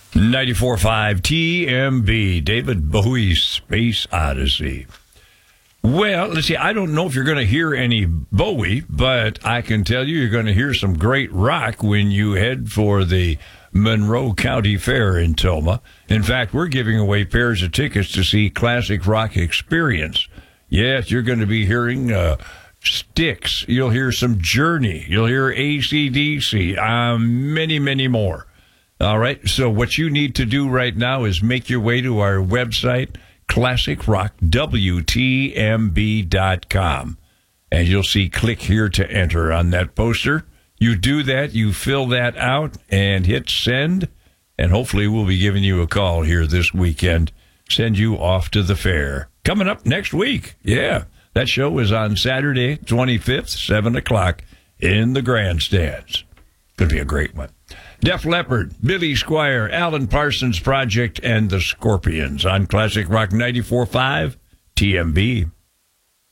94.5 TMB, David Bowie's Space Odyssey. Well, let's see, I don't know if you're going to hear any Bowie, but I can tell you you're going to hear some great rock when you head for the Monroe County Fair in Toma. In fact, we're giving away pairs of tickets to see Classic Rock Experience. Yes, you're going to be hearing Styx. You'll hear some Journey. You'll hear AC/DC. Many, many more. All right, so what you need to do right now is make your way to our website, ClassicRockWTMB.com, and you'll see click here to enter on that poster. You do that, you fill that out, and hit send, and hopefully we'll be giving you a call here this weekend, send you off to the fair. Coming up next week, yeah, that show is on Saturday, 25th, 7 o'clock in the grandstands. Could be a great one. Def Leppard, Billy Squier, Alan Parsons Project, and the Scorpions on Classic Rock 94.5 TMB.